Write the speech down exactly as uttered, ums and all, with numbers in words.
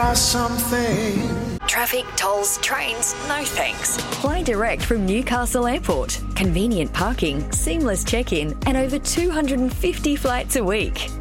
Something. Traffic, tolls, trains, no thanks. Fly direct from Newcastle Airport. Convenient parking, seamless check-in and over two hundred fifty flights a week.